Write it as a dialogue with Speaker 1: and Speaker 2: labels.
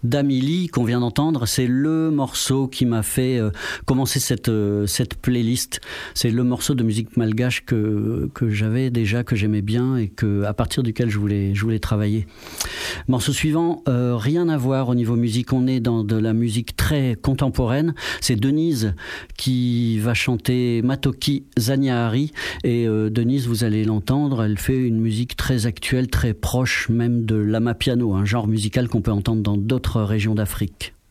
Speaker 1: d'Amélie qu'on vient d'entendre, c'est le morceau qui m'a fait commencer cette playlist. C'est le morceau de musique malgache que j'avais déjà, que j'aimais bien et à partir duquel je voulais travailler. Morceau suivant, rien à voir au niveau musique, on est dans de la musique très contemporaine. C'est Denise qui va chanter Matoki Zaniahari et Denise, vous allez l'entendre, elle fait une musique très actuelle, très proche même de l'amapiano, un genre musical qu'on peut entendre dans d'autres régions d'Afrique.